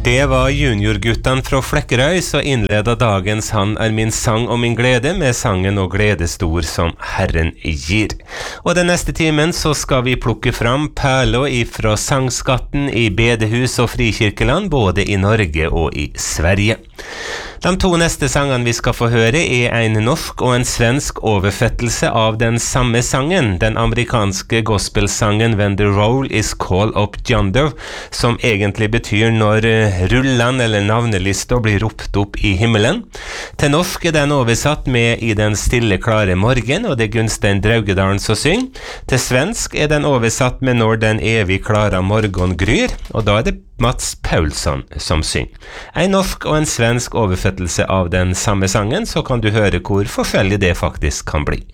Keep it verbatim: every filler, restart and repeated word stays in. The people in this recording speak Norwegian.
Det var juniorguttene fra Flekkerøy så innledet dagens Han er min sang og min glede med sangen og gledestor som Herren gir. Og den neste timen så skal vi plukke fram perler ifra sangskatten i bedehus og frikirkeland både i Norge og i Sverige. De to neste sangene vi skal få høre er en norsk og en svensk oversettelse av den samme sangen, den amerikanske gospelsangen When the Roll is Called Up Yonder, som egentlig betyr når rullene eller navnelister blir ropt opp i himmelen. Til norsk er den oversatt med I den stille klare morgen, og det er Gunstein Draugedalen som synger. Til svensk er den oversatt med Når den evig klare morgen gryr, og da er det Mats Paulsson som synger. En norsk og en svensk oversettelse av den samme sangen, så kan du høre hvor forskjellig det faktisk kan bli.